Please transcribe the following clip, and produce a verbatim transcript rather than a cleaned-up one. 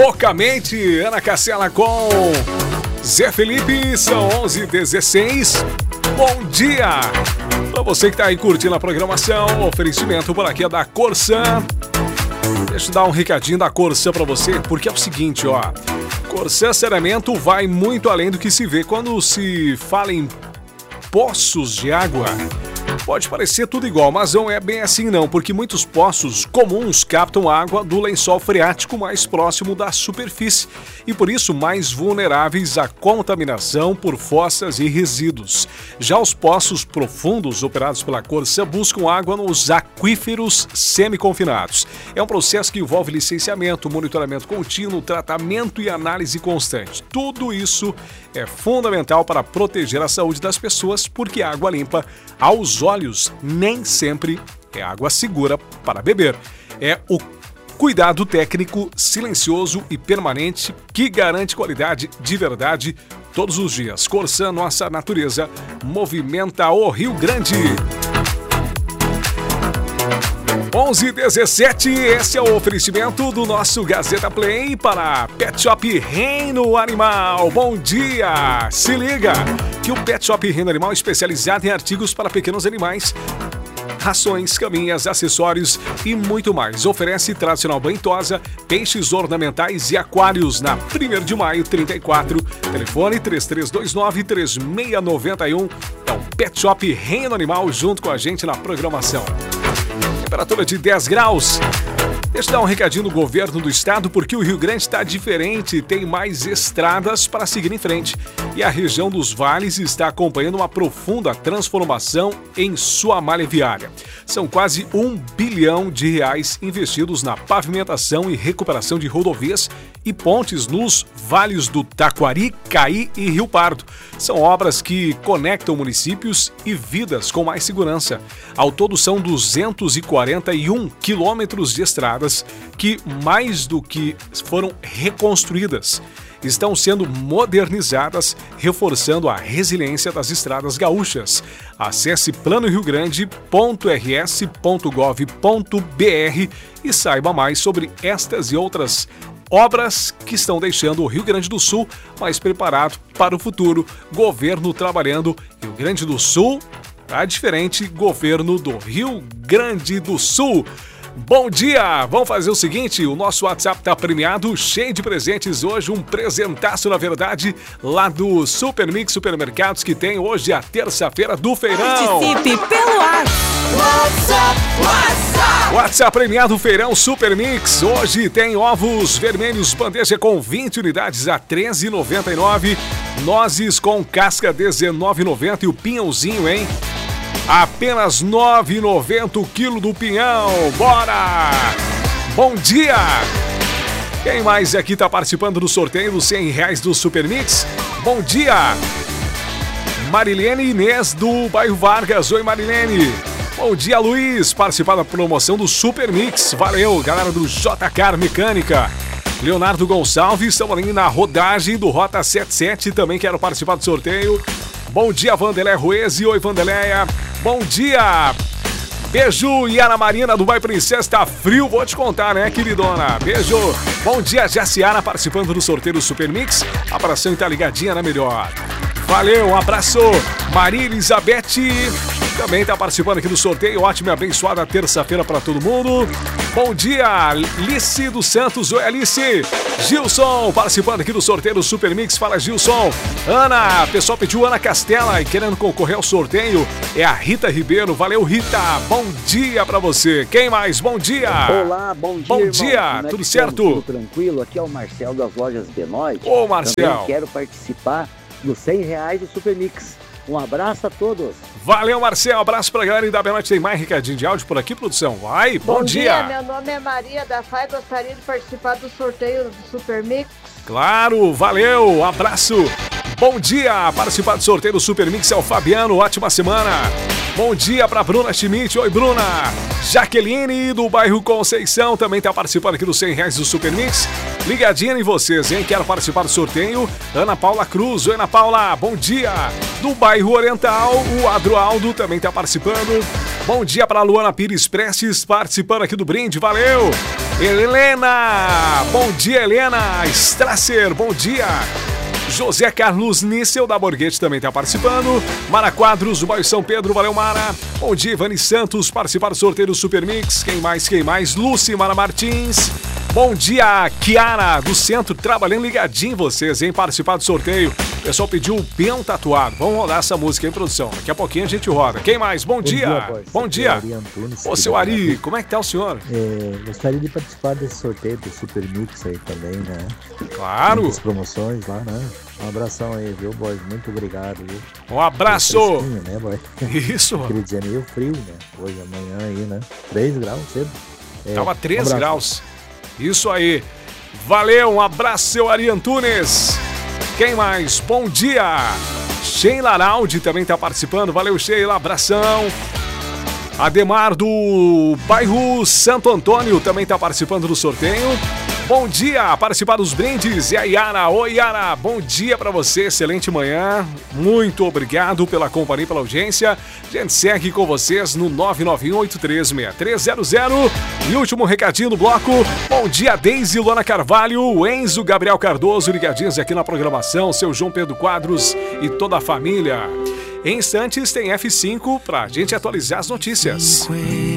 Loucamente, Ana Castela com Zé Felipe, são onze e dezesseis. Bom dia para você que tá aí curtindo a programação. Oferecimento por aqui é da Corsan. Deixa eu dar um recadinho da Corsan para você, porque é o seguinte, ó. Corsan Saneamento vai muito além do que se vê quando se fala em poços de água. Pode parecer tudo igual, mas não é bem assim não, porque muitos poços comuns captam água do lençol freático mais próximo da superfície e por isso mais vulneráveis à contaminação por fossas e resíduos. Já os poços profundos operados pela Corsan buscam água nos aquíferos semi-confinados. É um processo que envolve licenciamento, monitoramento contínuo, tratamento e análise constante. Tudo isso é fundamental para proteger a saúde das pessoas, porque a água limpa, aos olhos, nem sempre é água segura para beber. É o cuidado técnico silencioso e permanente que garante qualidade de verdade todos os dias. Corsan, nossa natureza, movimenta o Rio Grande. onze e dezessete, esse é o oferecimento do nosso Gazeta Play para Pet Shop Reino Animal. Bom dia! Se liga que o Pet Shop Reino Animal é especializado em artigos para pequenos animais, rações, caminhas, acessórios e muito mais. Oferece tradicional banhosa, peixes ornamentais e aquários na primeiro de maio, trinta e quatro. Telefone três três dois nove, três seis nove um. É o Pet Shop Reino Animal junto com a gente na programação. Temperatura de dez graus. Deixa eu dar um recadinho do governo do estado, porque o Rio Grande está diferente e tem mais estradas para seguir em frente. E a região dos vales está acompanhando uma profunda transformação em sua malha viária. São quase um bilhão de reais investidos na pavimentação e recuperação de rodovias e pontes nos vales do Taquari, Caí e Rio Pardo. São obras que conectam municípios e vidas com mais segurança. Ao todo são duzentos e quarenta e um quilômetros de estradas que, mais do que foram reconstruídas, estão sendo modernizadas, reforçando a resiliência das estradas gaúchas. Acesse plano rio grande ponto r s ponto gov ponto b r e saiba mais sobre estas e outras obras que estão deixando o Rio Grande do Sul mais preparado para o futuro. Governo trabalhando. Rio Grande do Sul tá diferente. Governo do Rio Grande do Sul. Bom dia! Vamos fazer o seguinte, o nosso WhatsApp tá premiado, cheio de presentes hoje, um presentaço, na verdade, lá do Super Mix Supermercados, que tem hoje a terça-feira do feirão. Participe pelo ar. WhatsApp, WhatsApp. WhatsApp premiado Feirão Super Mix. Hoje tem ovos vermelhos bandeja com vinte unidades a treze reais e noventa e nove centavos, nozes com casca dezenove reais e noventa centavos e o pinhãozinho, hein? Apenas nove reais e noventa centavos o quilo do pinhão. Bora! Bom dia! Quem mais aqui tá participando do sorteio dos cem reais do Super Mix? Bom dia! Marilene Inês do bairro Vargas. Oi, Marilene! Bom dia, Luiz! Participar da promoção do Super Mix. Valeu, galera do J K Mecânica. Leonardo Gonçalves, estamos ali na rodagem do Rota setenta e sete. Também quero participar do sorteio. Bom dia, Vandelé Ruezi. Oi, Vandeléia. Bom dia. Beijo, Yara Marina do Bairro Princesa. Tá frio, vou te contar, né, queridona? Beijo. Bom dia, Jaciara, participando do sorteio do Super Mix. A abração tá ligadinha na melhor. Valeu, um abraço. Maria Elizabeth também tá participando aqui do sorteio. Ótima e abençoada terça-feira para todo mundo. Bom dia, Alice dos Santos. Oi, Alice. Gilson, participando aqui do sorteio do Super Mix. Fala, Gilson. Ana, o pessoal pediu Ana Castela e querendo concorrer ao sorteio é a Rita Ribeiro. Valeu, Rita. Bom dia pra você. Quem mais? Bom dia. Olá, bom dia, Bom irmão. dia, Como é tudo que certo? estamos? Tudo tranquilo? Aqui é o Marcel das lojas Benoit. Ô, Marcel. Também quero participar dos cem reais do Super Mix. Um abraço a todos. Valeu, Marcel. Abraço pra galera da Benoit. Tem mais recadinho de áudio por aqui, produção? Vai, bom, bom dia. dia. Meu nome é Maria da F A I. Gostaria de participar do sorteio do Super Mix. Claro, valeu. Abraço. Bom dia. Participar do sorteio do Super Mix é o Fabiano. Ótima semana. Bom dia pra Bruna Schmidt. Oi, Bruna. Jaqueline do bairro Conceição também tá participando aqui dos cem reais do Super Mix. Ligadinha em vocês, hein? Quero participar do sorteio. Ana Paula Cruz. Oi, Ana Paula. Bom dia. Do bairro Oriental, o Adroaldo também tá participando. Bom dia para Luana Pires Prestes participando aqui do brinde, valeu! Helena, bom dia Helena, Strasser, bom dia! José Carlos Níssel da Borghetti também está participando. Mara Quadros, do bairro São Pedro, valeu Mara. Bom dia, Ivani Santos, participar do sorteio do Super Mix. Quem mais, quem mais? Lucimara Martins. Bom dia, Kiara, do centro, trabalhando ligadinho vocês, hein? Participar do sorteio. O pessoal pediu o Bem Tatuado. Vamos rodar essa música em produção. Daqui a pouquinho a gente roda. Quem mais? Bom, Bom dia. dia Bom dia. Ari Antunes, Ô, seu Ari, como é que tá o senhor? É, gostaria de participar desse sorteio do Super Mix aí também, né? Claro. Muitas promoções lá, né? Um abração aí, viu, boy? Muito obrigado, viu? Um abraço! Né, boy? Isso, mano. Queria dizer, meio frio, né? Hoje, amanhã aí, né? três graus cedo. É, Tava três um graus. Isso aí. Valeu, um abraço, seu Ari Antunes. Quem mais? Bom dia. Sheila Araldi também tá participando. Valeu, Sheila. Abração. Ademar do bairro Santo Antônio também tá participando do sorteio. Bom dia, participar dos brindes. E a Yara, oi Yara, bom dia pra você, excelente manhã. Muito obrigado pela companhia, pela audiência. A gente segue com vocês no nove nove um oito três seis três zero zero. E último recadinho do bloco. Bom dia, Deise Luana Carvalho, Enzo Gabriel Cardoso, ligadinhos aqui na programação, seu João Pedro Quadros e toda a família. Em instantes tem F cinco pra gente atualizar as notícias.